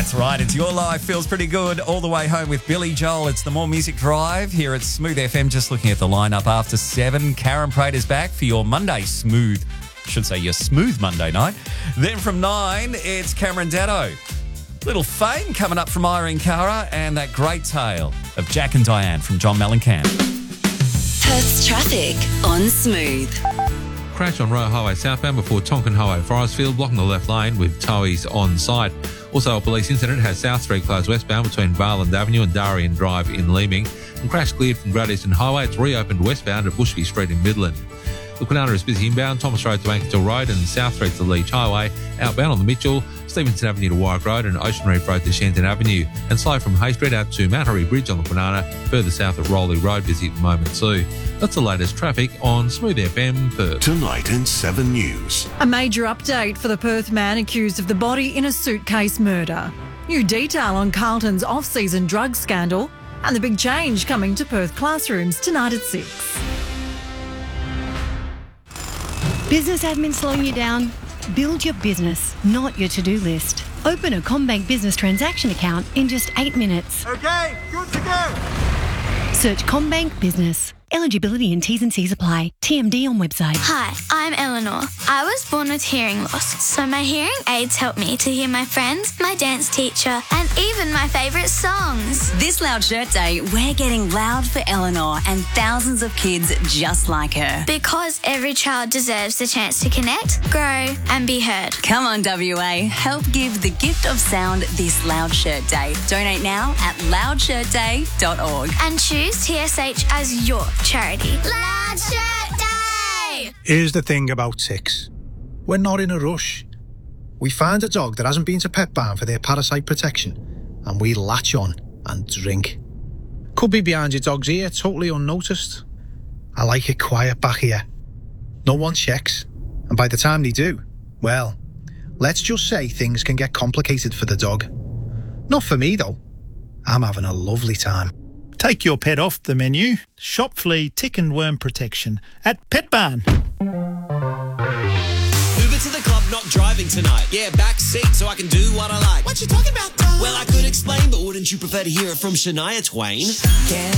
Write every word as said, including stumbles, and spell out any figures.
That's right. It's Your Life Feels Pretty Good all the way home with Billy Joel. It's the More Music Drive here at Smooth F M. Just looking at the lineup after seven. Karen Prater's back for your Monday smooth, I should say your smooth Monday night. Then from nine, it's Cameron Daddo. Little Fame coming up from Irene Cara, and that great tale of Jack and Diane from John Mellencamp. Perth's traffic on Smooth. Crash on Royal Highway southbound before Tonkin Highway Forestfield, blocking the left lane with towies on site. Also, a police incident has South Street closed westbound between Varland Avenue and Darien Drive in Leeming. And crash cleared from Great Eastern Highway. It's reopened westbound at Bushby Street in Midland. The Kwinana is busy inbound, Thomas Road to Ankertil Road and South Street to Leach Highway. Outbound on the Mitchell, Stevenson Avenue to Warwick Road and Ocean Reef Road to Shenton Avenue. And slow from Hay Street out to Mattery Bridge on the Kwinana, further south at Rowley Road, busy at the moment too. That's the latest traffic on Smooth F M Perth. Tonight in seven News. A major update for the Perth man accused of the body in a suitcase murder. New detail on Carlton's off-season drug scandal and the big change coming to Perth classrooms tonight at six. Business admin slowing you down? Build your business, not your to-do list. Open a CommBank business transaction account in just eight minutes. Okay, good to go. Search CommBank Business. Eligibility and T's and C's apply. T M D on website. Hi, I'm Eleanor. I was born with hearing loss, so my hearing aids help me to hear my friends, my dance teacher, and even my favourite songs. This Loud Shirt Day, we're getting loud for Eleanor and thousands of kids just like her. Because every child deserves the chance to connect, grow, and be heard. Come on, W A. Help give the gift of sound this Loud Shirt Day. Donate now at loud shirt day dot org. And choose T S H as your charity. Loud Shirt Day! Here's the thing about ticks. We're not in a rush. We find a dog that hasn't been to Pet Barn for their parasite protection and we latch on and drink. Could be behind your dog's ear, totally unnoticed. I like it quiet back here. No one checks. And by the time they do, well, let's just say things can get complicated for the dog. Not for me though. I'm having a lovely time. Take your pet off the menu. Shop flea, tick and worm protection at Pet Barn. Uber to the club, not driving tonight. Yeah, back seat so I can do what I like. What you talking about, Tom? Well, I could explain, but wouldn't you prefer to hear it from Shania Twain? Yeah.